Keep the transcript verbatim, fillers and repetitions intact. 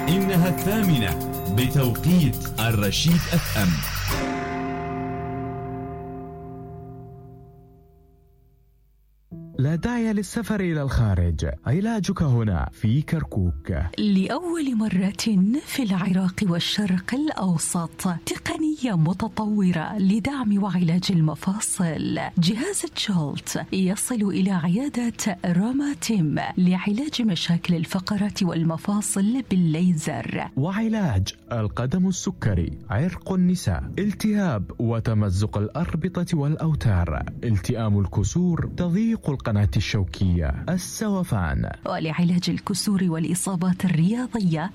إنها الثامنة بتوقيت الرشيد أف أم. لا داعي للسفر إلى الخارج، علاجك هنا في كركوك. لأول مرة في العراق والشرق الأوسط تقنية متطورة لدعم وعلاج المفاصل. جهاز تشولت يصل إلى عيادة روما تيم لعلاج مشاكل الفقرات والمفاصل بالليزر، وعلاج القدم السكري، عرق النساء، التهاب وتمزق الأربطة والأوتار، التئام الكسور، تضييق القناة الشوكية، السوفان، ولعلاج الكسور والإصابات الرياضية